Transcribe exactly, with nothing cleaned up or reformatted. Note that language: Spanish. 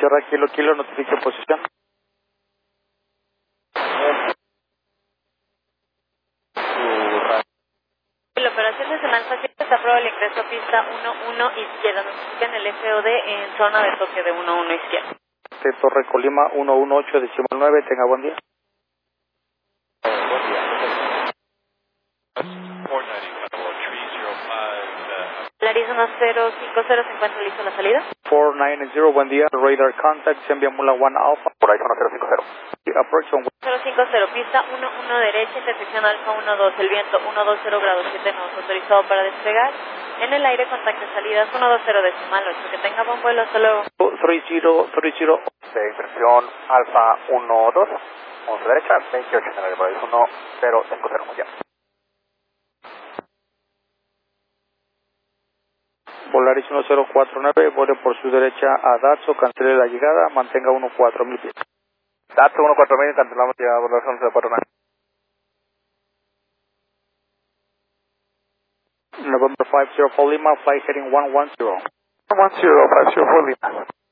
Sierra Kilo Kilo, notifique posición. La operación de Semana Fácil está aprobado el ingreso a pista uno uno izquierda. Notifican el F O D en zona de toque de uno uno izquierda. De Torre Colima uno uno ocho decimal nueve, tenga buen día. Buen día. Laris uno cero cinco cero, ¿se encuentra listo la salida? cuatro nueve cero, buen día. Radar contact, Zambia Mula uno Alpha. Por ahí zona cero cinco cero. Approach on cero cinco cero, pista uno uno derecha, intersección Alfa uno dos, el viento ciento veinte grados siete nos, autorizado para despegar. En el aire, contacto salidas ciento veinte decimal ocho. Que tenga buen vuelo, hasta luego. treinta, treinta. De impresión Alfa uno dos. once derecha, veintiocho en el país uno cero cinco cero. Ya. Volaris uno cero cuatro nueve, vuele por su derecha a Datso, cancele la llegada, mantenga uno cuatro mil pies. Dato uno cuatro mil, cancelamos ya por la once cuatro nueve. November five zero for Lima, flight heading one one zero. one zero five zero for Lima.